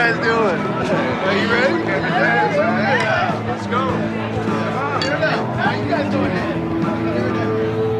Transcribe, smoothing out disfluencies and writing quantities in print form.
guys doing? Are you ready? Yeah. Let's go.